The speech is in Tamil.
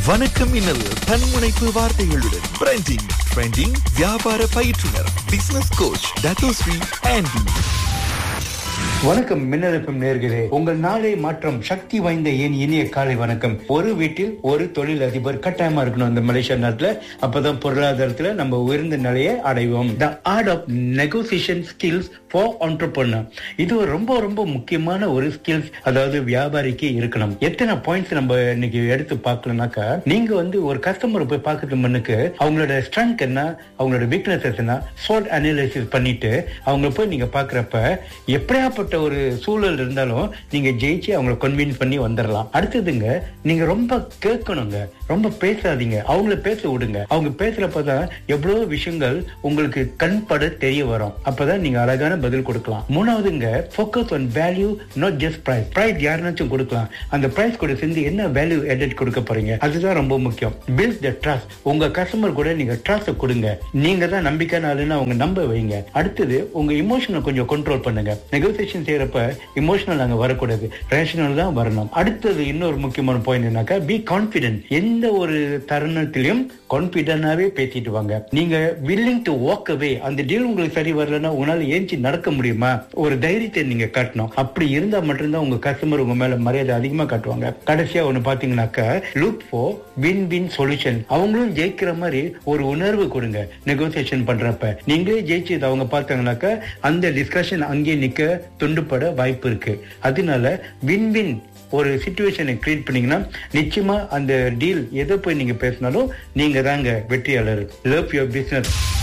வணக்கம் இன்னல் தன்முனைப்பு வார்த்தைகளுடன் ட்ரெண்டிங் வியாபார பயிற்றுனர் பிசினஸ் கோச் டத்தோஸ்ரீ ஆண்டி. வணக்கம் மின்னலுக்கும் நேர்களே, உங்கள் நாளை மாற்றம் சக்தி வாய்ந்த என் இனிய காலை வணக்கம். ஒரு வீட்டில் ஒரு தொழில் அதிபர் கட்டாயமா இருக்கணும் இந்த மலேசியா நாட்டுல. அப்பதான் பொருளாதாரத்துல நம்ம உயர்ந்த நிலையை அடைவோம். The art of negotiation skills for entrepreneur. இது ஒரு ரொம்ப முக்கியமான ஒரு ஸ்கில்ஸ், அதாவது வியாபாரிக்கு இருக்கணும். எத்தனை பாயிண்ட்ஸ் நம்ம இன்னைக்கு எடுத்து பார்க்கலனாக்கா, நீங்க ஒரு கஸ்டமர் போய் பார்க்கறது முன்னுக்கு அவங்களோட ஸ்ட்ரென்த் என்ன, அவங்களோட வீக்னஸஸ் என்ன, ஸ்வாட் அனாலிசிஸ் பண்ணிட்டு அவங்க போய் நீங்க பாக்குறப்ப எப்படியாப்பட்ட ஒரு சூழல் இருந்தாலும் நீங்க ஜெயிச்சு அவங்களை கன்வின்ஸ் பண்ணி வந்துடலாம். அடுத்ததுங்க, நீங்க ரொம்ப கேட்கணுங்க, ரொம்ப பேசாதீங்க, அவங்கள பேச விடுங்க. அவங்க பேசுறப்பதான் எவ்வளவு விஷயங்கள் உங்களுக்கு கண்பட தெரிய வரும். அப்பதான் நீங்க அழகான பதில் கொடுக்கலாம். மூணாவதுங்க, focus on value, not just price. Price யாருனாச்சும் கொடுக்கலாம், அந்த பிரைஸ் கூட சேர்ந்து என்ன வேல்யூ எடட் கொடுக்க போறீங்க, அதுதான் ரொம்ப முக்கியம். Build the trust. உங்க கஸ்டமர் கூட நீங்க ட்ரஸ்ட் கொடுங்க. நீங்க தான் நம்பிக்கையான ஆளுன்னு அவங்க நம்ப வைங்க. அடுத்தது, உங்க இமோஷனை கொஞ்சம் கண்ட்ரோல் பண்ணுங்க. நெகோசியேஷன் செய்யறப்ப இமோஷனல் அங்க வரக்கூடாது, ரேஷனல் தான் வரணும். அடுத்தது இன்னொரு முக்கியமான பாயிண்ட் என்னக்கா, பி கான்பிடென்ட். எந்த ஒரு தருணத்திலையும் கான்பிடென்டாவே பேசிட்டு வாங்க. நீங்க வில்லிங் டு வாக் அவே. அந்த டீல் உங்களுக்கு சரி வரலன்னா உங்களால ஏஞ்சி நடக்க முடியுமா, ஒரு தைரியத்தை நீங்க காட்டணும். அப்படி இருந்தா மட்டும்தான் உங்க கஸ்டமர் உங்க மேல மரியாதை அதிகமா காட்டுவாங்க. கடைசியா ஒண்ணு பாத்தீங்கன்னாக்கா, look for win win solution. அவங்களும் ஜெயிக்கிற மாதிரி ஒரு உணர்வு கொடுங்க. நெகோசியேஷன் பண்றப்ப நீங்களே ஜெயிச்சு அவங்க பார்த்தாங்கன்னாக்கா அந்த டிஸ்கஷன் அங்கே நிக்க துண்டுபட வாய்ப்பு இருக்கு. அதனால வின் வின் ஒரு சிச்சுவேஷனை கிரியேட் பண்ணீங்கன்னா நிச்சயமா அந்த டீல் எதை போய் நீங்க பேசினாலும் நீங்க தாங்க வெற்றியாளர். Love your business.